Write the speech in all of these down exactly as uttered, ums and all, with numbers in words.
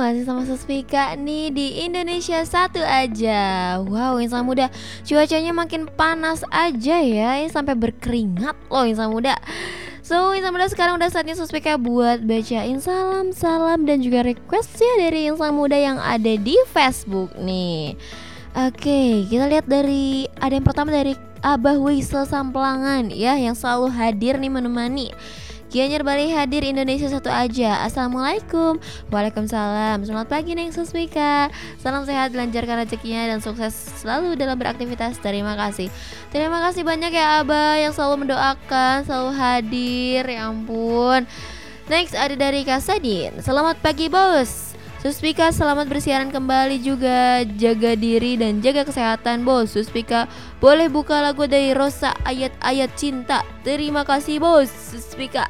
kasih sama Suspika nih di Indonesia satu aja. Wow, insan muda, cuacanya makin panas aja ya, ini sampai berkeringat loh insan muda. So, insan muda sekarang udah saatnya Suspika buat bacain salam-salam dan juga request ya dari insan muda yang ada di Facebook nih. Oke, kita lihat dari ada yang pertama dari Abah Wisel Samplangan ya, yang selalu hadir nih menemani. Gianyar Bali hadir Indonesia satu aja. Assalamualaikum. Waalaikumsalam. Selamat pagi Neng Suspika. Salam sehat, lancarkan rezekinya dan sukses selalu dalam beraktivitas. Terima kasih. Terima kasih banyak ya Abah yang selalu mendoakan, selalu hadir. Ya ampun. Next ada dari Kak Sadin. Selamat pagi bos. Suspika selamat bersiaran kembali juga. Jaga diri dan jaga kesehatan bos. Suspika boleh buka lagu dari Rosa ayat-ayat cinta. Terima kasih bos Suspika.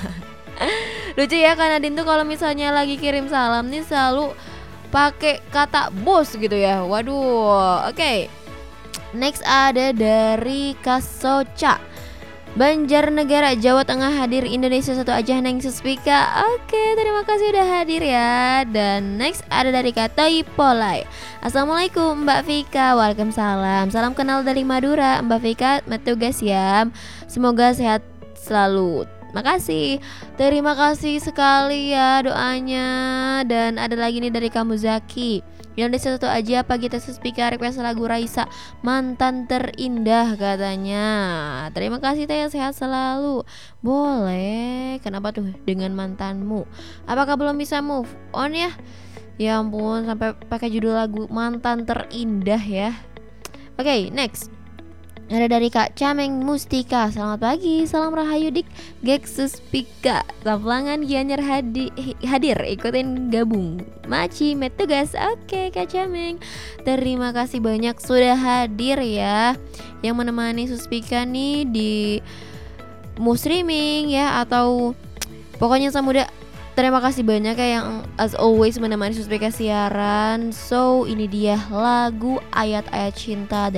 Lucu ya Kak Nadine tuh kalau misalnya lagi kirim salam nih selalu pakai kata bos gitu ya. Waduh. Oke okay. Next ada dari Kasoca, Banjarnegara, Jawa Tengah hadir Indonesia satu aja Neng Suspika. Oke, terima kasih udah hadir ya. Dan next ada dari Katoi Polai. Assalamualaikum Mbak Vika. Waalaikumsalam. Salam kenal dari Madura. Mbak Vika, bertugas ya. Semoga sehat selalu. Makasih. Terima kasih sekali ya doanya. Dan ada lagi nih dari kamu Zaki. Indonesia satu aja pagi tes Suspika request lagu Raisa Mantan Terindah katanya. Terima kasih Teh, sehat selalu. Boleh. Kenapa tuh dengan mantanmu? Apakah belum bisa move on ya? Ya ampun, sampai pakai judul lagu Mantan Terindah ya. Oke, okay, next. Ada dari Kak Cameng Mustika. Selamat pagi, salam rahayu dik Gek Suspika. Samplangan Gianyar hadi, hadir ikutin gabung Maci met tugas. Oke Kak Cameng, terima kasih banyak sudah hadir ya, yang menemani Suspika nih di Mu Streaming ya, atau pokoknya Samuda. Terima kasih banyak ya yang as always menemani Suspika siaran. So ini dia lagu ayat-ayat cinta